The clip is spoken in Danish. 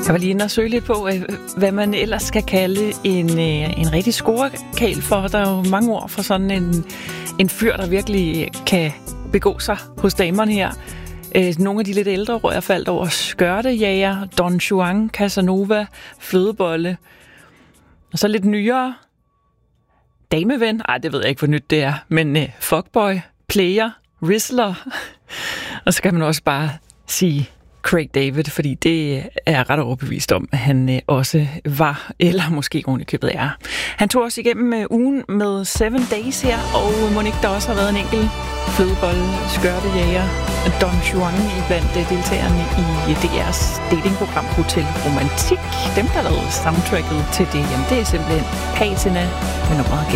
Jeg var lige inde og søge lidt på, hvad man ellers skal kalde en rigtig scorekal for. Der er jo mange ord for sådan en fyr, der virkelig kan begå sig hos damerne her. Nogle af de lidt ældre ord, jeg faldt over: skørtejager, Don Juan, Casanova, flødebolle. Og så lidt nyere: dameven. Ej, det ved jeg ikke, hvor nyt det er. Men fuckboy, player, rizzler. Og så kan man også bare sige Craig David, fordi det er jeg ret overbevist om, at han også var, eller måske ovenikøbet er. Han tog os igennem ugen med 7 Days her, og Monique, der også har været en enkelt flødebolle, skørtejager, Don Juan blandt deltagerne i DR's datingprogram Hotel Romantik. Dem, der lavede soundtracket til det, jamen det er simpelthen Patina med nummeret